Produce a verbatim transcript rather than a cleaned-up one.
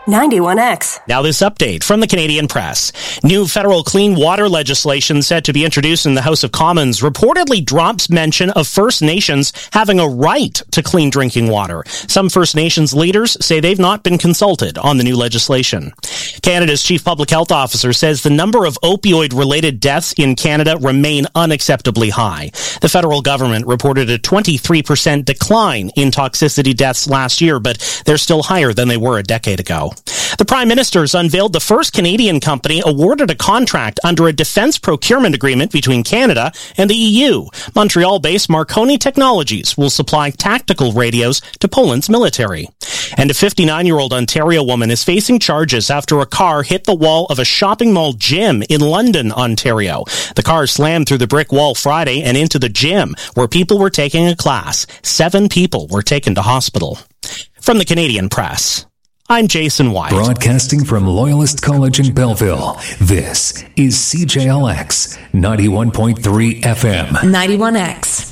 ninety-one X. Now this update from the Canadian Press. New federal clean water legislation set to be introduced in the House of Commons reportedly drops mention of First Nations having a right to clean drinking water. Some First Nations leaders say they've not been consulted on the new legislation. Canada's Chief Public Health Officer says the number of opioid-related deaths in Canada remain unacceptably high. The federal government reported a twenty-three percent decline in toxicity deaths last year, but they're still higher than they were a decade ago. The Prime Minister's unveiled the first Canadian company awarded a contract under a defense procurement agreement between Canada and the E U. Montreal-based Marconi Technologies will supply tactical radios to Poland's military. And a fifty-nine-year-old Ontario woman is facing charges after a car hit the wall of a shopping mall gym in London, Ontario. The car slammed through the brick wall Friday and into the gym, where people were taking a class. Seven people were taken to hospital. From the Canadian Press, I'm Jason White. Broadcasting from Loyalist College in Belleville, this is C J L X ninety-one point three F M. ninety-one X.